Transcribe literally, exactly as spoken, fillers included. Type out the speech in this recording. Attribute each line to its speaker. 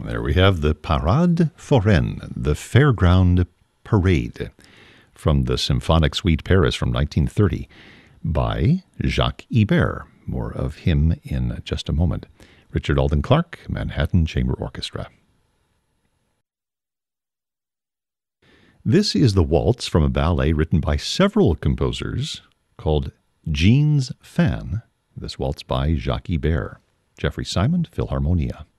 Speaker 1: There we have the Parade Foraine, the Fairground Parade, from the Symphonic Suite Paris from nineteen thirty by Jacques Ibert. More of him in just a moment. Richard Alden Clark, Manhattan Chamber Orchestra. This is the waltz from a ballet written by several composers called Jean's Fan. This waltz by Jacques Ibert. Jeffrey Simon, Philharmonia.